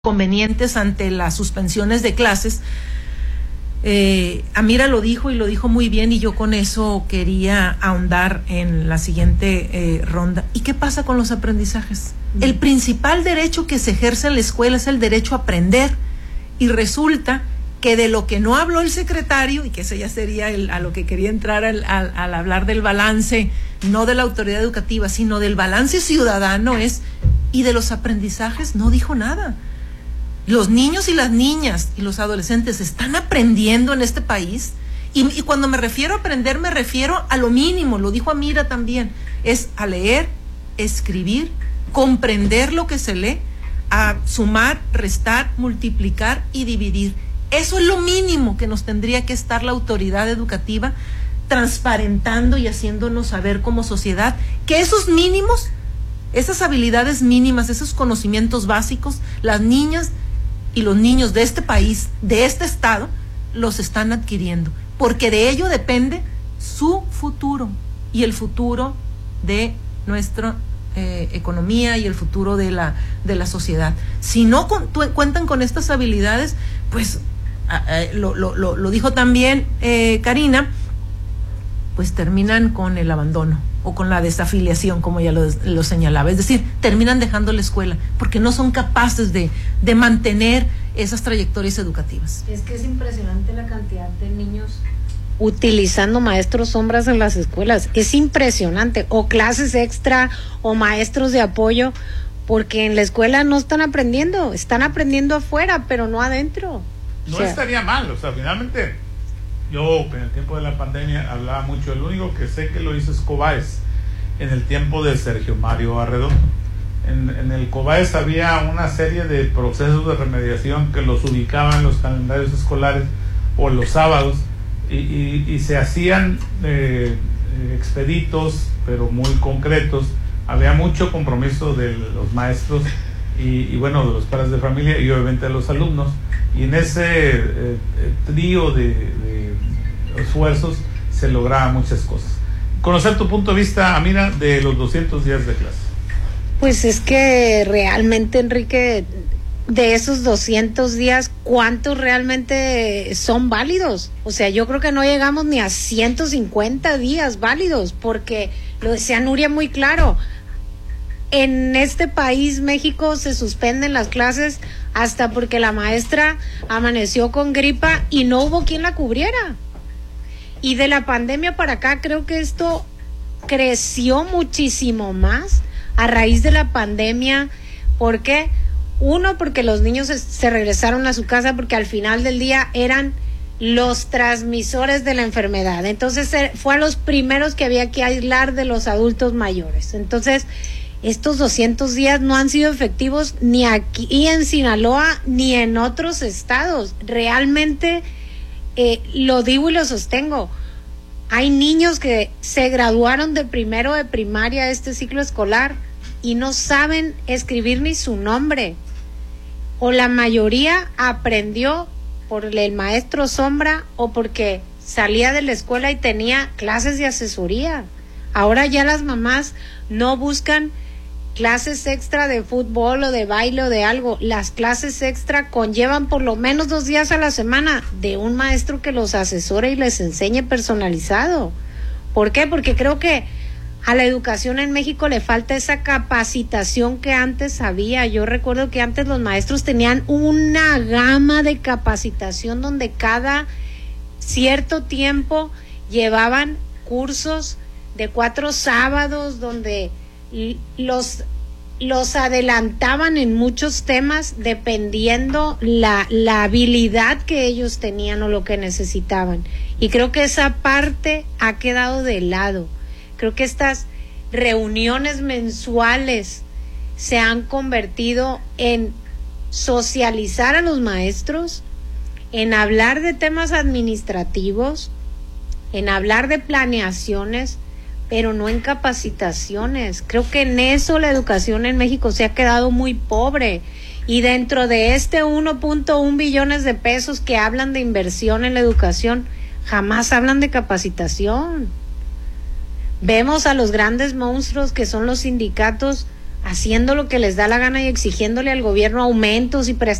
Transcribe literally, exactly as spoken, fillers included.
convenientes ante las suspensiones de clases. Eh, Amira lo dijo y lo dijo muy bien, y yo con eso quería ahondar en la siguiente eh, ronda. ¿Y qué pasa con los aprendizajes? Mm. El principal derecho que se ejerce en la escuela es el derecho a aprender, y resulta que de lo que no habló el secretario, y que ese ya sería el, a lo que quería entrar al, al, al hablar del balance, no de la autoridad educativa, sino del balance ciudadano, es, y de los aprendizajes no dijo nada. Los niños y las niñas y los adolescentes están aprendiendo en este país, y, y cuando me refiero a aprender me refiero a lo mínimo, lo dijo Amira también, es a leer, escribir, comprender lo que se lee, a sumar, restar, multiplicar y dividir. Eso es lo mínimo que nos tendría que estar la autoridad educativa transparentando y haciéndonos saber como sociedad que esos mínimos, esas habilidades mínimas, esos conocimientos básicos, las niñas y los niños de este país, de este estado, los están adquiriendo, porque de ello depende su futuro y el futuro de nuestra eh, economía y el futuro de la, de la sociedad. Si no con, tu, cuentan con estas habilidades, pues eh, lo, lo, lo, lo dijo también eh, Karina, pues terminan con el abandono o con la desafiliación, como ya lo, lo señalaba. Es decir, terminan dejando la escuela porque no son capaces de, de mantener esas trayectorias educativas. Es que es impresionante la cantidad de niños utilizando maestros sombras en las escuelas. Es impresionante. O clases extra o maestros de apoyo, porque en la escuela no están aprendiendo, están aprendiendo afuera, pero no adentro. No, o sea, estaría mal, o sea, finalmente... Yo en el tiempo de la pandemia hablaba mucho, el único que sé que lo hizo es Cobaes, en el tiempo de Sergio Mario Arredondo. En, en el Cobaes había una serie de procesos de remediación que los ubicaban en los calendarios escolares o los sábados, y, y, y se hacían eh, expeditos, pero muy concretos. Había mucho compromiso de los maestros y, y bueno, de los padres de familia y obviamente de los alumnos, y en ese eh, trío de, de esfuerzos se lograban muchas cosas. Conocer tu punto de vista, Amira, de los doscientos días de clase. Pues es que realmente, Enrique, de esos doscientos días, ¿cuántos realmente son válidos? O sea, yo creo que no llegamos ni a ciento cincuenta días válidos, porque lo decía Nuria muy claro, en este país, México, se suspenden las clases hasta porque la maestra amaneció con gripa y no hubo quien la cubriera. Y de la pandemia para acá creo que esto creció muchísimo más a raíz de la pandemia. ¿Por qué? Uno, porque los niños se, se regresaron a su casa, porque al final del día eran los transmisores de la enfermedad. Entonces fue a los primeros que había que aislar de los adultos mayores. Entonces estos doscientos días no han sido efectivos ni aquí en Sinaloa ni en otros estados. Realmente eh, lo digo y lo sostengo. Hay niños que se graduaron de primero de primaria este ciclo escolar y no saben escribir ni su nombre. O la mayoría aprendió por el maestro sombra o porque salía de la escuela y tenía clases de asesoría. Ahora ya las mamás no buscan clases extra de fútbol o de baile o de algo. Las clases extra conllevan por lo menos dos días a la semana de un maestro que los asesore y les enseñe personalizado. ¿Por qué? Porque creo que a la educación en México le falta esa capacitación que antes había. Yo recuerdo que antes los maestros tenían una gama de capacitación donde cada cierto tiempo llevaban cursos de cuatro sábados donde los los adelantaban en muchos temas dependiendo la, la habilidad que ellos tenían o lo que necesitaban. Y creo que esa parte ha quedado de lado. Creo que estas reuniones mensuales se han convertido en socializar a los maestros, en hablar de temas administrativos, en hablar de planeaciones, pero no en capacitaciones. Creo que en eso la educación en México se ha quedado muy pobre. Y dentro de este uno punto uno billones de pesos que hablan de inversión en la educación, jamás hablan de capacitación. Vemos a los grandes monstruos que son los sindicatos haciendo lo que les da la gana y exigiéndole al gobierno aumentos y prestaciones